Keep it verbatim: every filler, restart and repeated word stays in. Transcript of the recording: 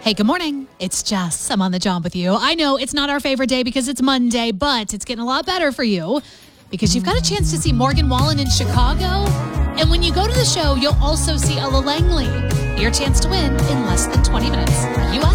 Hey, good morning. It's Jess. I'm on the job with you. I know it's not our favorite day because it's Monday, but it's getting a lot better for you because you've got a chance to see Morgan Wallen in Chicago. And when you go to the show, you'll also see Ella Langley. Your chance to win in less than twenty minutes. U S